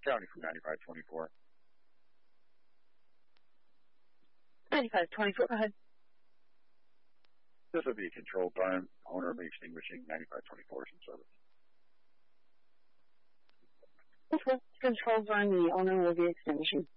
County from 9524. 9524, go ahead. This would be a controlled burn. Owner will be extinguishing 9524 in service. Okay. Controlled burn, the owner will be extinguishing.